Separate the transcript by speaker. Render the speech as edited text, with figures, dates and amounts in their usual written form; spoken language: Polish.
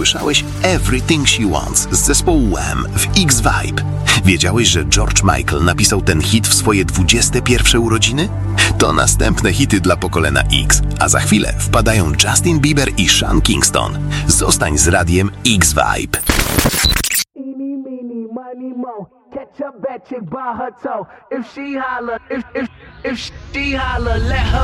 Speaker 1: słyszałeś Everything She Wants z zespołu Wham w X-Vibe? Wiedziałeś, że George Michael napisał ten hit w swoje 21 urodziny? To następne hity dla pokolenia X, a za chwilę wpadają Justin Bieber i Sean Kingston. Zostań z radiem X-Vibe.
Speaker 2: Eeny, meeny, miny, mo. Catch a bad chick by her toe. If she holler, if she holler, let her